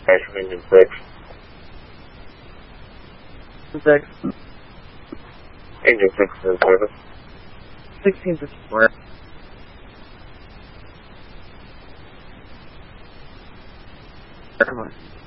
Actually, engine 6. 6. Engine 6 is in service. 1654. Come on.